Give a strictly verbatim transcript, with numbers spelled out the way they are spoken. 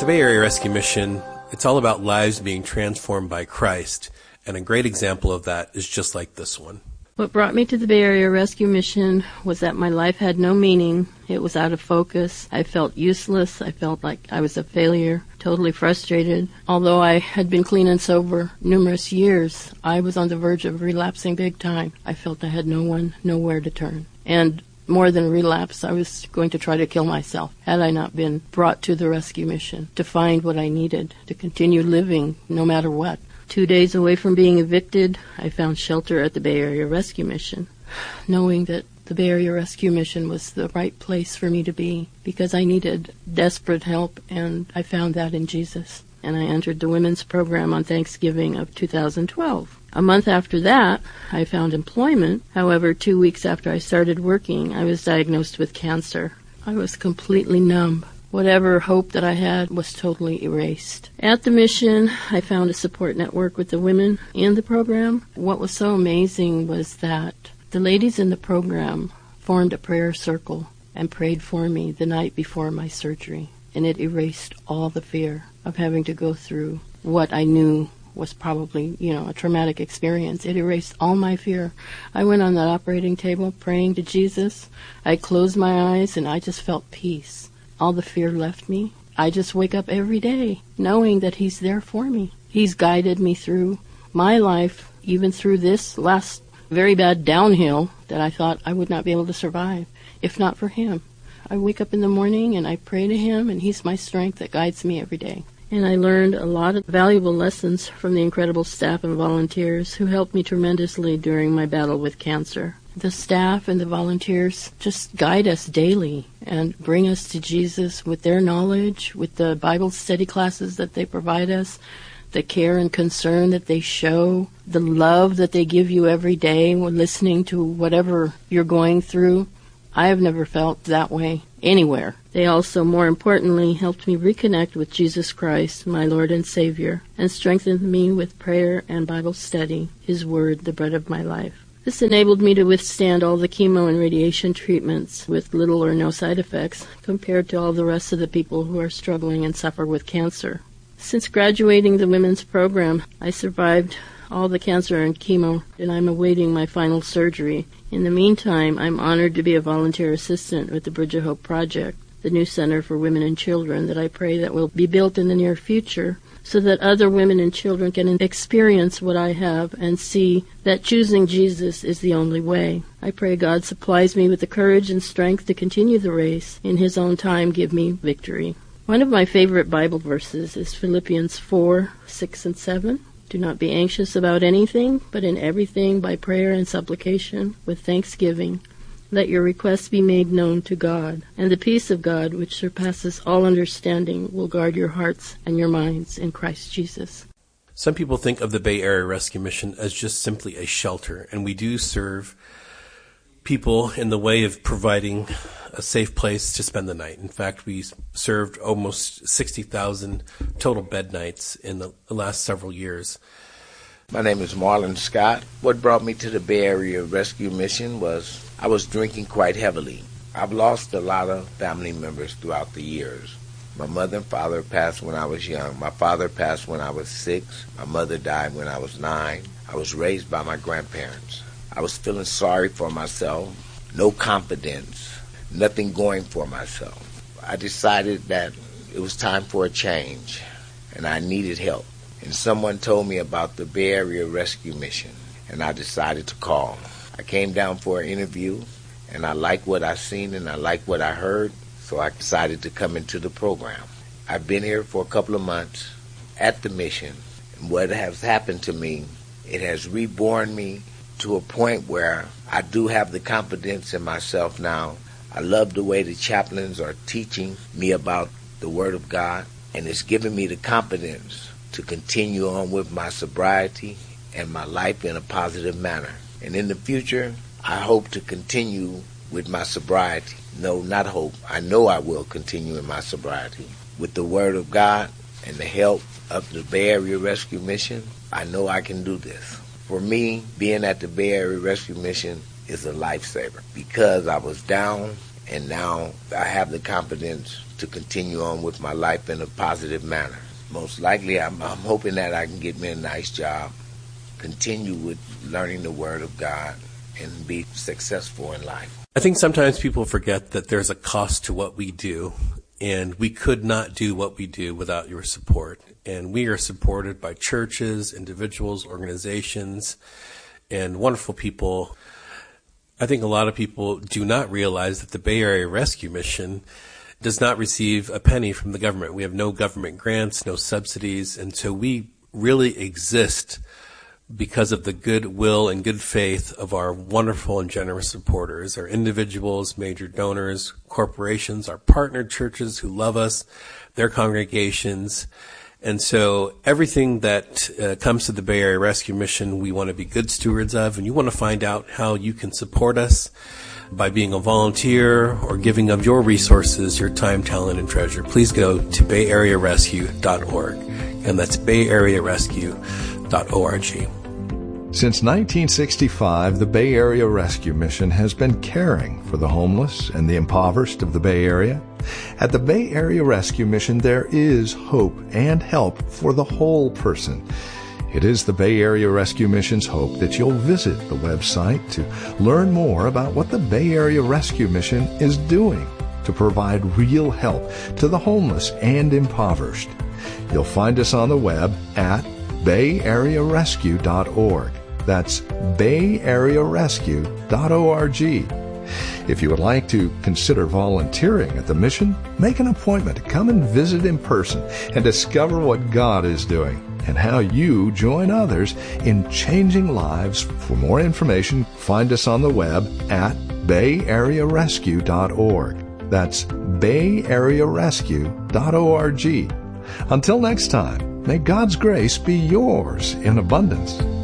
the Bay Area Rescue Mission, it's all about lives being transformed by Christ, and a great example of that is just like this one. What brought me to the Bay Area Rescue Mission was that my life had no meaning. It was out of focus. I felt useless. I felt like I was a failure, totally frustrated. Although I had been clean and sober numerous years, I was on the verge of relapsing big time. I felt I had no one, nowhere to turn. And more than relapse, I was going to try to kill myself had I not been brought to the rescue mission to find what I needed, to continue living no matter what. Two days away from being evicted, I found shelter at the Bay Area Rescue Mission, knowing that the Bay Area Rescue Mission was the right place for me to be because I needed desperate help, and I found that in Jesus. And I entered the women's program on Thanksgiving of two thousand twelve. A month after that, I found employment. However, two weeks after I started working, I was diagnosed with cancer. I was completely numb. Whatever hope that I had was totally erased. At the mission, I found a support network with the women in the program. What was so amazing was that the ladies in the program formed a prayer circle and prayed for me the night before my surgery. And it erased all the fear of having to go through what I knew was probably, you know, a traumatic experience. It erased all my fear. I went on that operating table praying to Jesus. I closed my eyes and I just felt peace. All the fear left me. I just wake up every day knowing that He's there for me. He's guided me through my life, even through this last very bad downhill that I thought I would not be able to survive, if not for Him. I wake up in the morning and I pray to Him, and He's my strength that guides me every day. And I learned a lot of valuable lessons from the incredible staff and volunteers who helped me tremendously during my battle with cancer. The staff and the volunteers just guide us daily and bring us to Jesus with their knowledge, with the Bible study classes that they provide us, the care and concern that they show, the love that they give you every day when listening to whatever you're going through. I have never felt that way anywhere. They also, more importantly, helped me reconnect with Jesus Christ, my Lord and Savior, and strengthened me with prayer and Bible study, His Word, the bread of my life. This enabled me to withstand all the chemo and radiation treatments with little or no side effects compared to all the rest of the people who are struggling and suffer with cancer. Since graduating the women's program, I survived all the cancer and chemo, and I'm awaiting my final surgery. In the meantime, I'm honored to be a volunteer assistant with the Bridge of Hope Project, the new center for women and children that I pray that will be built in the near future, so that other women and children can experience what I have and see that choosing Jesus is the only way. I pray God supplies me with the courage and strength to continue the race. In His own time, give me victory. One of my favorite Bible verses is Philippians four, six, and seven. Do not be anxious about anything, but in everything by prayer and supplication with thanksgiving. Let your requests be made known to God, and the peace of God, which surpasses all understanding, will guard your hearts and your minds in Christ Jesus. Some people think of the Bay Area Rescue Mission as just simply a shelter, and we do serve people in the way of providing a safe place to spend the night. In fact, we served almost sixty thousand total bed nights in the last several years. My name is Marlon Scott. What brought me to the Bay Area Rescue Mission was I was drinking quite heavily. I've lost a lot of family members throughout the years. My mother and father passed when I was young. My father passed when I was six. My mother died when I was nine. I was raised by my grandparents. I was feeling sorry for myself, no confidence, nothing going for myself. I decided that it was time for a change, and I needed help. And someone told me about the Bay Area Rescue Mission, and I decided to call. I came down for an interview, and I liked what I seen and I liked what I heard, so I decided to come into the program. I've been here for a couple of months at the mission, and what has happened to me, it has reborn me to a point where I do have the confidence in myself now. I love the way the chaplains are teaching me about the Word of God, and it's given me the confidence to continue on with my sobriety and my life in a positive manner. And in the future, I hope to continue with my sobriety. No, not hope. I know I will continue in my sobriety. With the Word of God and the help of the Bay Area Rescue Mission, I know I can do this. For me, being at the Bay Area Rescue Mission is a lifesaver because I was down and now I have the confidence to continue on with my life in a positive manner. Most likely, I'm, I'm hoping that I can get me a nice job, continue with learning the Word of God, and be successful in life. I think sometimes people forget that there's a cost to what we do, and we could not do what we do without your support. And we are supported by churches, individuals, organizations, and wonderful people. I think a lot of people do not realize that the Bay Area Rescue Mission does not receive a penny from the government. We have no government grants, no subsidies, and so we really exist because of the goodwill and good faith of our wonderful and generous supporters, our individuals, major donors, corporations, our partner churches who love us, their congregations. And so everything that uh, comes to the Bay Area Rescue Mission, we want to be good stewards of, and you want to find out how you can support us by being a volunteer or giving of your resources, your time, talent, and treasure. Please go to bay area rescue dot org, and that's bay area rescue dot org. Since nineteen sixty-five, the Bay Area Rescue Mission has been caring for the homeless and the impoverished of the Bay Area. At the Bay Area Rescue Mission, there is hope and help for the whole person. It is the Bay Area Rescue Mission's hope that you'll visit the website to learn more about what the Bay Area Rescue Mission is doing to provide real help to the homeless and impoverished. You'll find us on the web at bay area rescue dot org. That's bay area rescue dot org. If you would like to consider volunteering at the mission, make an appointment to come and visit in person and discover what God is doing and how you join others in changing lives. For more information, find us on the web at bay area rescue dot org. That's bay area rescue dot org. Until next time, may God's grace be yours in abundance.